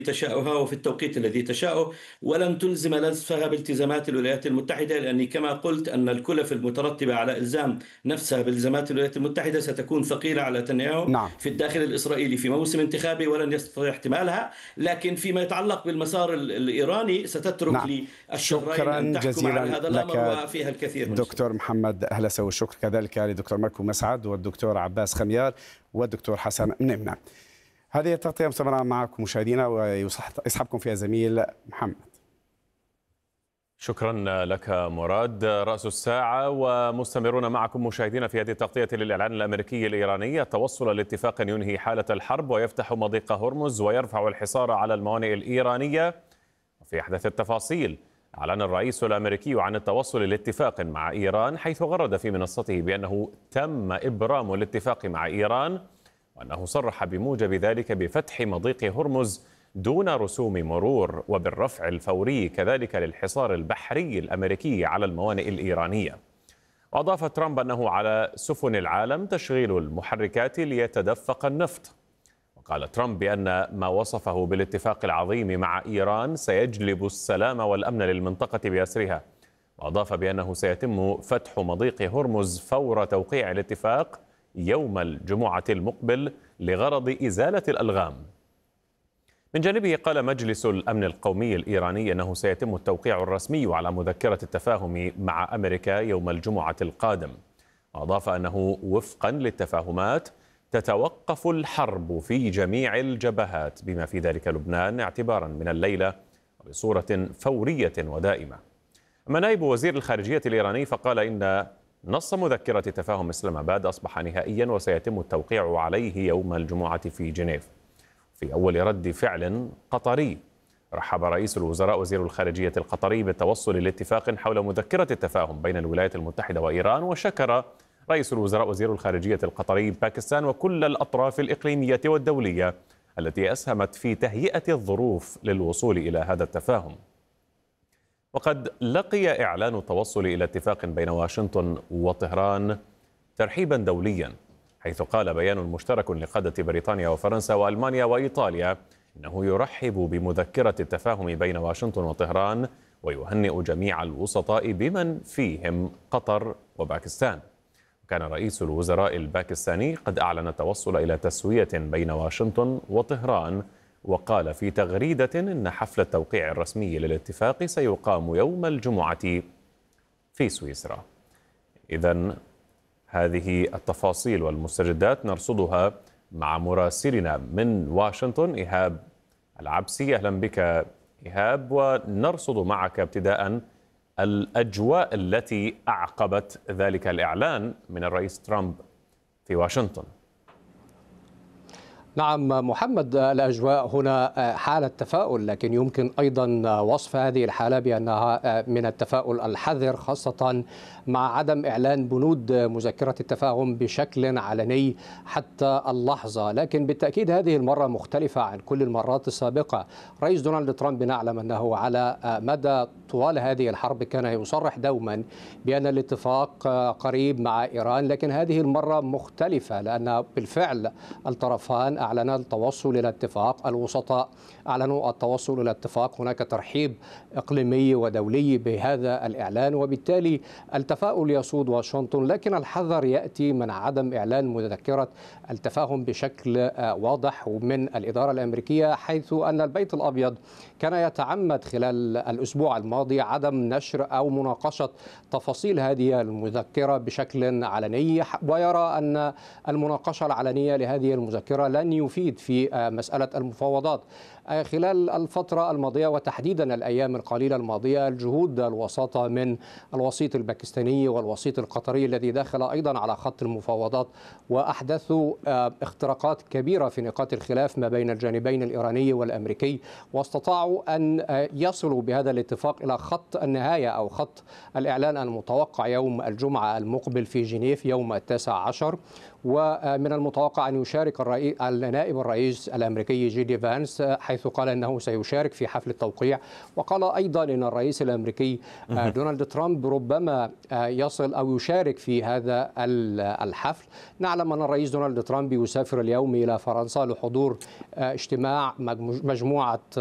تشاؤها وفي التوقيت الذي تشاؤه، ولن تلزم نفسها بالتزامات الولايات المتحدة، لأني كما قلت أن الكلف المترتبة على إلزام نفسها بالتزامات الولايات المتحدة ستكون ثقيلة على نتنياهو نعم. في الداخل الإسرائيلي في موسم انتخابي ولن يستطيع احتمالها. لكن فيما يتعلق بالمسار الإيراني ستترك نعم. للشرين أن شكرا تحكم على جزيلا هذا الأمر، لك وفيها الكثير من دكتور محمد أهلسة، والشكر كذلك لدكتور مالكم مسعد والدكتور عباس خميار والدكتور حسن منمنة. هذه التغطية مستمرة معكم مشاهدينا، ويصحبكم فيها زميل محمد. شكرا لك مراد. رأس الساعة ومستمرون معكم مشاهدينا في هذه التغطية للإعلان الأمريكي الإيراني التوصل لاتفاق ينهي حالة الحرب ويفتح مضيق هرمز ويرفع الحصار على الموانئ الإيرانية. وفي أحدث التفاصيل، أعلن الرئيس الأمريكي عن التوصل لاتفاق مع إيران، حيث غرد في منصته بأنه تم إبرام الاتفاق مع إيران، وأنه صرح بموجب ذلك بفتح مضيق هرمز دون رسوم مرور وبالرفع الفوري كذلك للحصار البحري الأمريكي على الموانئ الإيرانية. وأضاف ترامب أنه على سفن العالم تشغيل المحركات ليتدفق النفط. وقال ترامب بأن ما وصفه بالاتفاق العظيم مع إيران سيجلب السلام والأمن للمنطقة بأسرها. وأضاف بأنه سيتم فتح مضيق هرمز فور توقيع الاتفاق يوم الجمعة المقبل لغرض إزالة الألغام. من جانبه قال مجلس الأمن القومي الإيراني أنه سيتم التوقيع الرسمي على مذكرة التفاهم مع أمريكا يوم الجمعة القادم. وأضاف أنه وفقا للتفاهمات تتوقف الحرب في جميع الجبهات بما في ذلك لبنان اعتبارا من الليلة وبصورة فورية ودائمة. أما نائب وزير الخارجية الإيراني فقال إن نص مذكرة تفاهم إسلام آباد أصبح نهائيا وسيتم التوقيع عليه يوم الجمعة في جنيف. في أول رد فعل قطري، رحب رئيس الوزراء وزير الخارجية القطري بالتوصل لاتفاق حول مذكرة التفاهم بين الولايات المتحدة وإيران. وشكر رئيس الوزراء وزير الخارجية القطري باكستان وكل الأطراف الإقليمية والدولية التي أسهمت في تهيئة الظروف للوصول إلى هذا التفاهم. وقد لقي إعلان التوصل إلى اتفاق بين واشنطن وطهران ترحيبا دوليا، حيث قال بيان مشترك لقادة بريطانيا وفرنسا وألمانيا وإيطاليا إنه يرحب بمذكرة التفاهم بين واشنطن وطهران ويهنئ جميع الوسطاء بمن فيهم قطر وباكستان. كان رئيس الوزراء الباكستاني قد أعلن التوصل إلى تسوية بين واشنطن وطهران، وقال في تغريدة إن حفل التوقيع الرسمي للاتفاق سيقام يوم الجمعة في سويسرا. إذن هذه التفاصيل والمستجدات نرصدها مع مراسلنا من واشنطن إيهاب العبسي. أهلا بك إيهاب، ونرصد معك ابتداء الأجواء التي أعقبت ذلك الإعلان من الرئيس ترامب في واشنطن. نعم محمد، الأجواء هنا حالة تفاؤل، لكن يمكن أيضا وصف هذه الحالة بأنها من التفاؤل الحذر، خاصة مع عدم إعلان بنود مذكرة التفاهم بشكل علني حتى اللحظة. لكن بالتأكيد هذه المرة مختلفة عن كل المرات السابقة. رئيس دونالد ترامب نعلم أنه على مدى طوال هذه الحرب كان يصرح دوما بأن الاتفاق قريب مع إيران، لكن هذه المرة مختلفة لأن بالفعل الطرفان أعلنا التوصل إلى اتفاق، الوسطاء أعلنوا التوصل إلى اتفاق، هناك ترحيب إقليمي ودولي بهذا الإعلان، وبالتالي التفاؤل يسود واشنطن. لكن الحذر يأتي من عدم إعلان مذكرة التفاهم بشكل واضح من الإدارة الأمريكية، حيث أن البيت الأبيض كان يتعمد خلال الأسبوع الماضي عدم نشر أو مناقشة تفاصيل هذه المذكرة بشكل علني، ويرى أن المناقشة العلنية لهذه المذكرة لن يفيد في مسألة المفاوضات. خلال الفترة الماضية وتحديدا الأيام القليلة الماضية، الجهود الوساطة من الوسيط الباكستاني والوسيط القطري الذي دخل أيضا على خط المفاوضات وأحدثوا اختراقات كبيرة في نقاط الخلاف ما بين الجانبين الإيراني والأمريكي، واستطاعوا أن يصلوا بهذا الاتفاق إلى خط النهاية أو خط الإعلان المتوقع يوم الجمعة المقبل في جنيف يوم 19. ومن المتوقع أن يشارك النائب الرئيس الأمريكي جي دي فانس، حيث قال أنه سيشارك في حفل التوقيع. وقال أيضا أن الرئيس الأمريكي دونالد ترامب ربما يصل أو يشارك في هذا الحفل. نعلم أن الرئيس دونالد ترامب يسافر اليوم إلى فرنسا لحضور اجتماع مجموعة